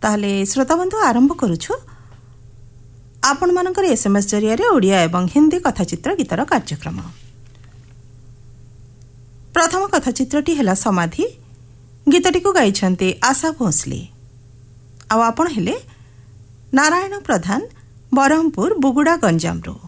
ताहले श्रोता बंधु आरंभ करुछु आपण मानकर एसएमएस जरिया ओडिया एवं हिंदी कथाचित्र गीतर कार्यक्रम। प्रथम कथाचित्रटी हेला समाधि। गीतटी को गाइछन्ते आशा भोसले। आ आपण हेले नारायण प्रधान बरहमपुर बुगुड़ा गंजामरू।